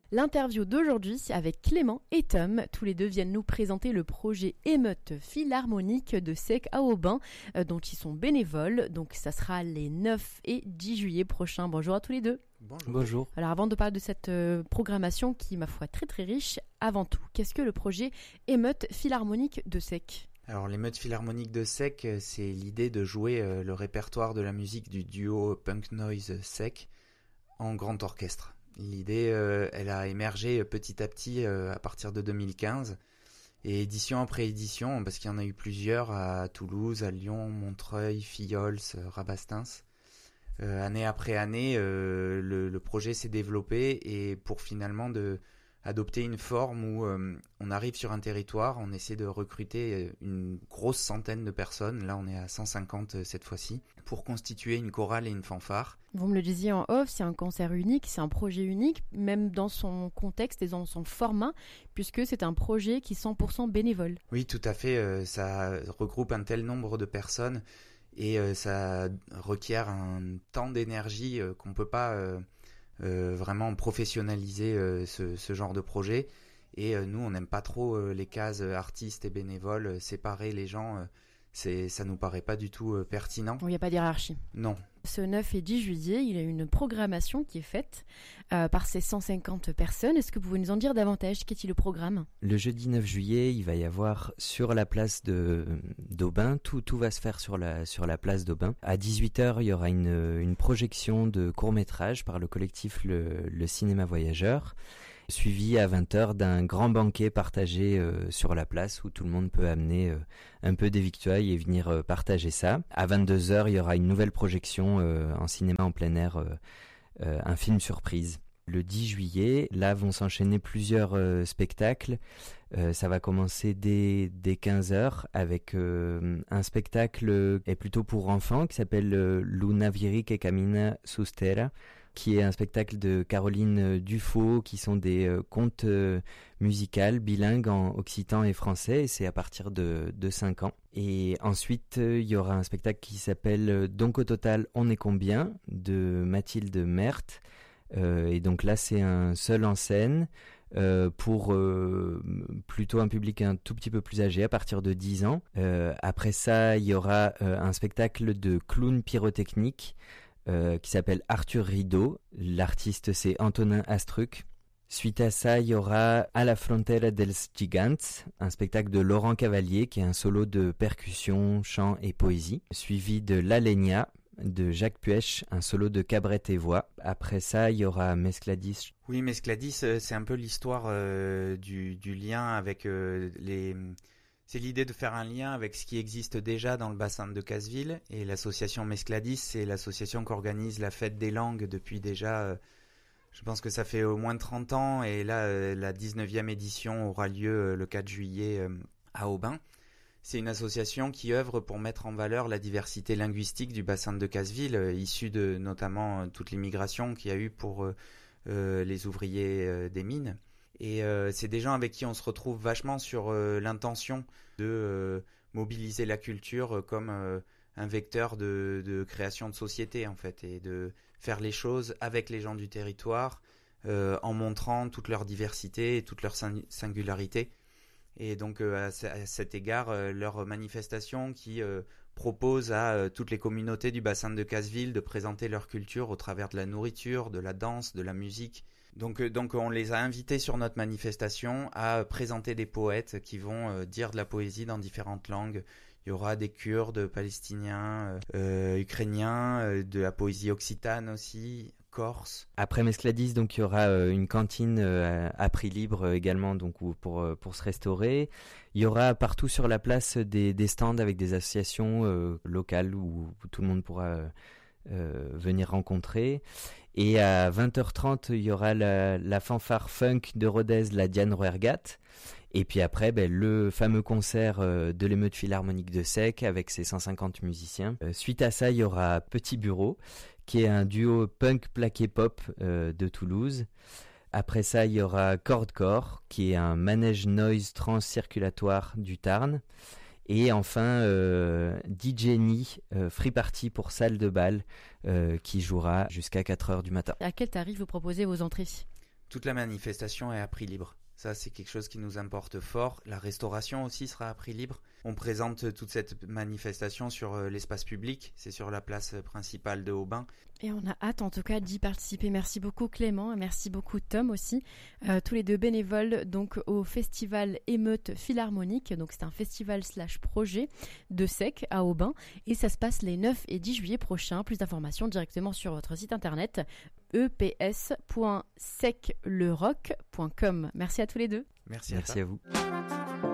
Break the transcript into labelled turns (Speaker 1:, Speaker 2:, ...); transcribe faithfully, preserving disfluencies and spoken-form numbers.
Speaker 1: L'interview d'aujourd'hui avec Clément et Tom, tous les deux viennent nous présenter le projet Émeute Philharmonique de Sec à Aubin, euh, dont ils sont bénévoles. Donc ça sera les neuf et dix juillet prochains. Bonjour à tous les deux.
Speaker 2: Bonjour. Bonjour.
Speaker 1: Alors avant de parler de cette euh, programmation qui, ma foi, très très riche, avant tout, qu'est-ce que le projet Émeute Philharmonique de Sec ?
Speaker 2: Alors l'émeute philharmonique de Sec, c'est l'idée de jouer euh, le répertoire de la musique du duo punk noise Sec en grand orchestre. L'idée, euh, elle a émergé petit à petit euh, à partir de deux mille quinze, et édition après édition, parce qu'il y en a eu plusieurs à Toulouse, à Lyon, Montreuil, Fillols, Rabastens. Euh, année après année, euh, le, le projet s'est développé, et pour finalement de adopter une forme où euh, on arrive sur un territoire, on essaie de recruter une grosse centaine de personnes, là on est à cent cinquante cette fois-ci, pour constituer une chorale et une fanfare.
Speaker 1: Vous me le disiez en off, c'est un concert unique, c'est un projet unique, même dans son contexte et dans son format, puisque c'est un projet qui est cent pour cent bénévole.
Speaker 2: Oui, tout à fait, euh, ça regroupe un tel nombre de personnes et euh, ça requiert un temps d'énergie euh, qu'on peut pas... Euh, Euh, vraiment professionnaliser euh, ce, ce genre de projet, et euh, nous on n'aime pas trop euh, les cases euh, artistes et bénévoles, euh, séparer les gens, euh, c'est, ça nous paraît pas du tout euh, pertinent.
Speaker 1: Il n'y a pas d'hierarchie.
Speaker 2: Non.
Speaker 1: Ce neuf et dix juillet, il y a une programmation qui est faite euh, par ces cent cinquante personnes. Est-ce que vous pouvez nous en dire davantage ? Qu'est-il le programme ?
Speaker 3: Le jeudi neuf juillet, il va y avoir sur la place de, d'Aubin, tout, tout va se faire sur la, sur la place d'Aubin. À dix-huit heures, il y aura une, une projection de court-métrage par le collectif Le, le Cinéma Voyageur, suivi à vingt heures d'un grand banquet partagé euh, sur la place où tout le monde peut amener euh, un peu des victuailles et venir euh, partager ça. À vingt-deux heures, il y aura une nouvelle projection euh, en cinéma en plein air, euh, euh, un film surprise. Le dix juillet, là vont s'enchaîner plusieurs euh, spectacles. Euh, ça va commencer dès, dès quinze heures avec euh, un spectacle est plutôt pour enfants qui s'appelle euh, Luna Viri que Camina sus Terra, qui est un spectacle de Caroline Dufaux, qui sont des euh, contes euh, musicales bilingues en occitan et français, et c'est à partir de, de cinq ans. Et ensuite, il euh, y aura un spectacle qui s'appelle Donc au total, on est combien, de Mathilde Merthe. Euh, et donc là, c'est un seul en scène euh, pour euh, plutôt un public un tout petit peu plus âgé, à partir de dix ans. Euh, après ça, il y aura euh, un spectacle de clown pyrotechnique euh, qui s'appelle Arthur Rideau. L'artiste, c'est Antonin Astruc. Suite à ça, il y aura À la frontera dels gigants, un spectacle de Laurent Cavalier qui est un solo de percussion, chant et poésie, suivi de L'Alenia de Jacques Puech, un solo de cabrette et voix. Après ça, il y aura Mescladis.
Speaker 2: Oui, Mescladis, c'est un peu l'histoire euh, du, du lien avec euh, les... C'est l'idée de faire un lien avec ce qui existe déjà dans le bassin de Decazeville, et l'association Mescladis, c'est l'association qui organise la fête des langues depuis déjà... Euh, je pense que ça fait au moins trente ans, et là, euh, la dix-neuvième édition aura lieu euh, le quatre juillet euh, à Aubin. C'est une association qui œuvre pour mettre en valeur la diversité linguistique du bassin de Decazeville, euh, issue de notamment euh, toute l'immigration qu'il y a eu pour euh, euh, les ouvriers euh, des mines. Et euh, c'est des gens avec qui on se retrouve vachement sur euh, l'intention de euh, mobiliser la culture euh, comme euh, un vecteur de, de création de société, en fait, et de faire les choses avec les gens du territoire, euh, en montrant toute leur diversité et toute leur singularité. Et donc euh, à, c- à cet égard, euh, leur manifestation qui euh, propose à euh, toutes les communautés du bassin de Decazeville de présenter leur culture au travers de la nourriture, de la danse, de la musique. Donc, euh, donc on les a invités sur notre manifestation à présenter des poètes qui vont euh, dire de la poésie dans différentes langues. Il y aura des Kurdes, Palestiniens, euh, Ukrainiens, euh, de la poésie occitane aussi, corse.
Speaker 3: Après Mescladis, donc il y aura euh, une cantine euh, à prix libre euh, également, donc où, pour euh, pour se restaurer. Il y aura partout sur la place des des stands avec des associations euh, locales où, où tout le monde pourra euh, euh, venir rencontrer. Et à vingt heures trente, il y aura la, la fanfare funk de Rodez, la Diane Roergat. Et puis après, ben, le fameux concert euh, de l'émeute philharmonique de Sec avec ses cent cinquante musiciens. Euh, suite à ça, il y aura Petit Bureau, qui est un duo punk plaqué pop euh, de Toulouse. Après ça, il y aura Cordcore, qui est un manège noise transcirculatoire du Tarn. Et enfin, euh, D J Ni, euh, Free Party pour salle de bal, euh, qui jouera jusqu'à quatre heures du matin.
Speaker 1: À quel tarif vous proposez vos entrées ?
Speaker 2: toute la manifestation est à prix libre. Ça, c'est quelque chose qui nous importe fort. La restauration aussi sera à prix libre. On présente toute cette manifestation sur l'espace public. C'est sur la place principale de Aubin.
Speaker 1: Et on a hâte en tout cas d'y participer. Merci beaucoup Clément et merci beaucoup Tom aussi. Euh, tous les deux bénévoles donc au festival Émeute Philharmonique. Donc c'est un festival slash projet de S E C à Aubin. Et ça se passe les neuf et dix juillet prochains. Plus d'informations directement sur votre site internet e p s point sec le rock point com. Merci à tous les deux.
Speaker 2: Merci,
Speaker 3: Merci
Speaker 2: à,
Speaker 3: à vous.